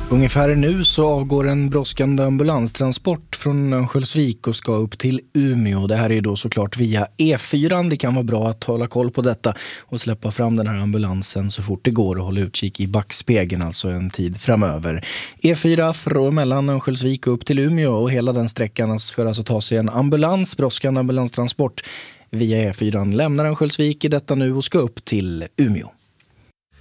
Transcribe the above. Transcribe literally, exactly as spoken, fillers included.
Ungefär nu så avgår en brådskande ambulanstransport från Örnsköldsvik och ska upp till Umeå. Det här är då såklart via E fyra. Det kan vara bra att hålla koll på detta och släppa fram den här ambulansen så fort det går och hålla utkik i backspegeln, alltså en tid framöver. E fyra från mellan Örnsköldsvik och upp till Umeå, och hela den sträckan ska alltså ta sig en ambulans, brådskande ambulanstransport via E fyra. Lämnar Örnsköldsvik i detta nu och ska upp till Umeå.